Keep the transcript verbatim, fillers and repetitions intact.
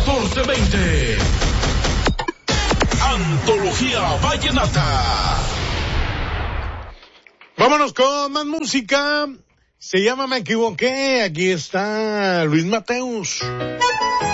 catorce veinte. Antología Vallenata. Vámonos con más música. Se llama Me Equivoqué. Aquí está Luis Mateus.